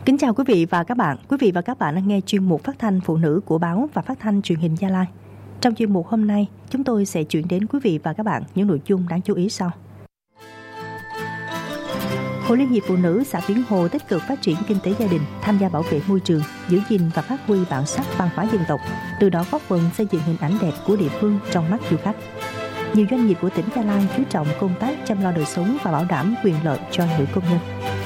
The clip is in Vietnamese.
Kính chào quý vị và các bạn. Quý vị và các bạn đang nghe chuyên mục phát thanh phụ nữ của báo và phát thanh truyền hình Gia Lai. Trong chuyên mục hôm nay, chúng tôi sẽ chuyển đến quý vị và các bạn những nội dung đáng chú ý sau. Hội Liên hiệp Phụ nữ xã Tiến Hồ tích cực phát triển kinh tế gia đình, tham gia bảo vệ môi trường, giữ gìn và phát huy bản sắc văn hóa dân tộc, từ đó góp phần xây dựng hình ảnh đẹp của địa phương trong mắt du khách. Nhiều doanh nghiệp của tỉnh Gia Lai chú trọng công tác chăm lo đời sống và bảo đảm quyền lợi cho nữ công nhân.